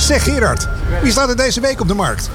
Zeg Gerard, wie staat er deze week op de markt?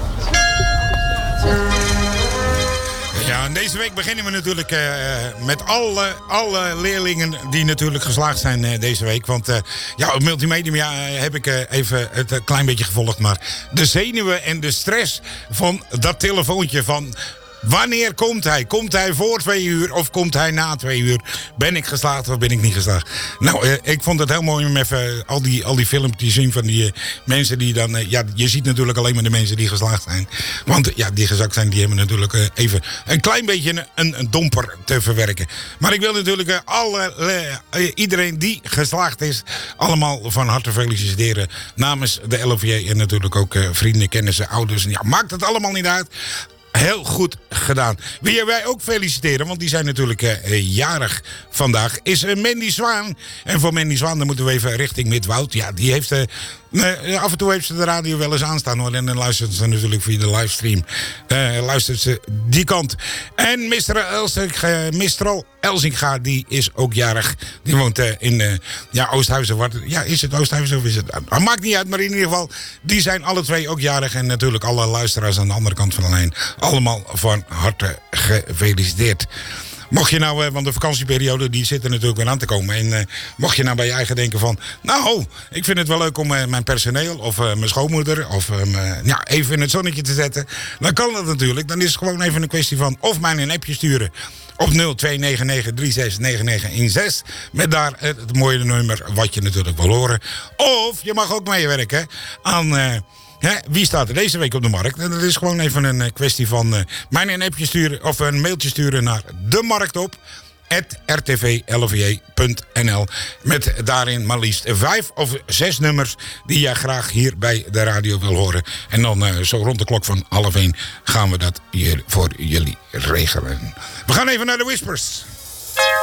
Ja, en deze week beginnen we natuurlijk met alle leerlingen die natuurlijk geslaagd zijn deze week. Want op multimedia heb ik even het een klein beetje gevolgd. Maar de zenuwen en de stress van dat telefoontje van... Wanneer komt hij? Komt hij voor 2 uur of komt hij na 2 uur? Ben ik geslaagd of ben ik niet geslaagd? Nou, ik vond het heel mooi om even al die filmpjes te zien van die mensen die dan... je ziet natuurlijk alleen maar de mensen die geslaagd zijn. Want die gezakt zijn, die hebben natuurlijk even een klein beetje een domper te verwerken. Maar ik wil natuurlijk iedereen die geslaagd is... allemaal van harte feliciteren namens de LOVJ en natuurlijk ook vrienden, kennissen, ouders. Ja, maakt het allemaal niet uit. Heel goed gedaan. Wie wij ook feliciteren, want die zijn natuurlijk jarig vandaag, is Mandy Zwaan. En voor Mandy Zwaan dan moeten we even richting Midwoud. Ja, die heeft... af en toe heeft ze de radio wel eens aanstaan hoor. En dan luistert ze natuurlijk via de livestream. Luistert ze die kant. En Mistral Elsinga, die is ook jarig. Die woont in Oosthuizen. Ja, is het Oosthuizen of is het... maakt niet uit, maar in ieder geval... die zijn alle twee ook jarig. En natuurlijk alle luisteraars aan de andere kant van de lijn. Allemaal van harte gefeliciteerd. Mocht je nou, want de vakantieperiode die zit er natuurlijk weer aan te komen. En mocht je nou bij je eigen denken van... Nou, ik vind het wel leuk om mijn personeel of mijn schoonmoeder... of even in het zonnetje te zetten. Dan kan dat natuurlijk. Dan is het gewoon even een kwestie van... of mij een appje sturen op 0299369916. Met daar het mooie nummer wat je natuurlijk wil horen. Of je mag ook meewerken aan... wie staat er deze week op de markt? En dat is gewoon even een kwestie van mij een appje sturen of een mailtje sturen naar de markt op @rtvlvj.nl met daarin maar liefst 5 of 6 nummers die jij graag hier bij de radio wil horen. En dan zo rond de klok van 12:30 gaan we dat hier voor jullie regelen. We gaan even naar de Whispers.